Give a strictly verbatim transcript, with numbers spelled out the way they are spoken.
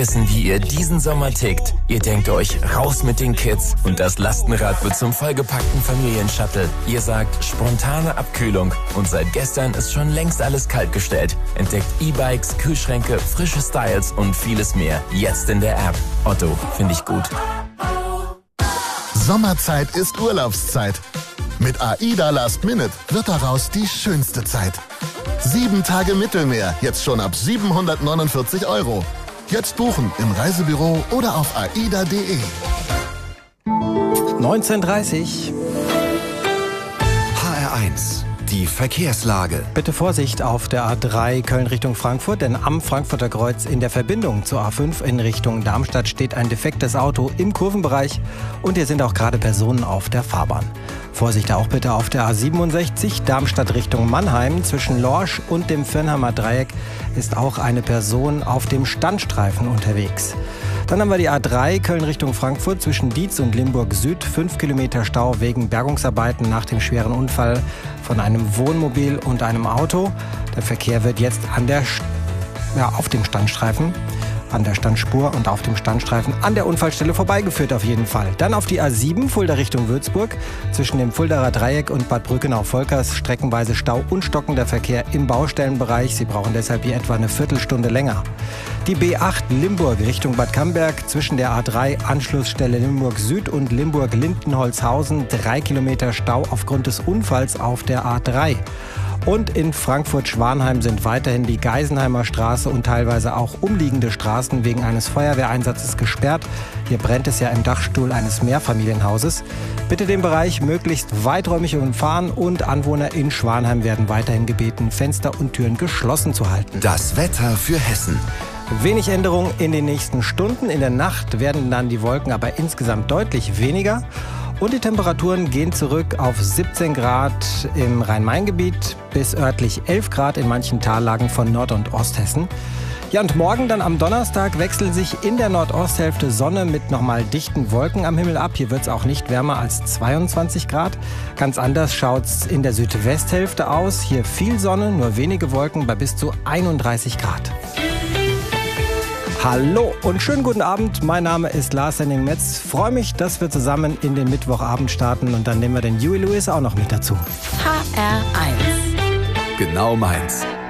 Wissen, wie ihr diesen Sommer tickt. Ihr denkt euch, raus mit den Kids und das Lastenrad wird zum vollgepackten Familienshuttle. Ihr sagt, spontane Abkühlung und seit gestern ist schon längst alles kaltgestellt. Entdeckt E-Bikes, Kühlschränke, frische Styles und vieles mehr. Jetzt in der App. Otto, finde ich gut. Sommerzeit ist Urlaubszeit. Mit AIDA Last Minute wird daraus die schönste Zeit. Sieben Tage Mittelmeer, jetzt schon ab siebenhundertneunundvierzig Euro. Jetzt buchen im Reisebüro oder auf aida punkt de. neunzehn Uhr dreißig. H R eins. Die Verkehrslage. Bitte Vorsicht auf der A drei Köln Richtung Frankfurt, denn am Frankfurter Kreuz in der Verbindung zur A fünf in Richtung Darmstadt steht ein defektes Auto im Kurvenbereich und hier sind auch gerade Personen auf der Fahrbahn. Vorsicht auch bitte auf der A siebenundsechzig Darmstadt Richtung Mannheim. Zwischen Lorsch und dem Firnheimer Dreieck ist auch eine Person auf dem Standstreifen unterwegs. Dann haben wir die A drei Köln Richtung Frankfurt zwischen Dietz und Limburg Süd. Fünf Kilometer Stau wegen Bergungsarbeiten nach dem schweren Unfall von einem Wohnmobil und einem Auto. Der Verkehr wird jetzt an der, ja, auf dem Standstreifen, an der Standspur und auf dem Standstreifen an der Unfallstelle vorbeigeführt auf jeden Fall. Dann auf die A sieben Fulda Richtung Würzburg. Zwischen dem Fuldaer Dreieck und Bad Brückenau-Volkers streckenweise Stau und stockender Verkehr im Baustellenbereich. Sie brauchen deshalb hier etwa eine Viertelstunde länger. Die B acht Limburg Richtung Bad Camberg zwischen der A drei Anschlussstelle Limburg Süd und Limburg Lindenholzhausen. Drei Kilometer Stau aufgrund des Unfalls auf der A drei. Und in Frankfurt-Schwanheim sind weiterhin die Geisenheimer Straße und teilweise auch umliegende Straßen wegen eines Feuerwehreinsatzes gesperrt. Hier brennt es ja im Dachstuhl eines Mehrfamilienhauses. Bitte den Bereich möglichst weiträumig umfahren und Anwohner in Schwanheim werden weiterhin gebeten, Fenster und Türen geschlossen zu halten. Das Wetter für Hessen. Wenig Änderung in den nächsten Stunden. In der Nacht werden dann die Wolken aber insgesamt deutlich weniger. Und die Temperaturen gehen zurück auf siebzehn Grad im Rhein-Main-Gebiet bis örtlich elf Grad in manchen Tallagen von Nord- und Osthessen. Ja, und morgen dann am Donnerstag wechseln sich in der Nordosthälfte Sonne mit nochmal dichten Wolken am Himmel ab. Hier wird es auch nicht wärmer als zweiundzwanzig Grad. Ganz anders schaut es in der Südwesthälfte aus. Hier viel Sonne, nur wenige Wolken bei bis zu einunddreißig Grad. Hallo und schönen guten Abend. Mein Name ist Lars Henning-Metz. Freue mich, dass wir zusammen in den Mittwochabend starten und dann nehmen wir den Huey Lewis auch noch mit dazu. H R eins. Genau meins.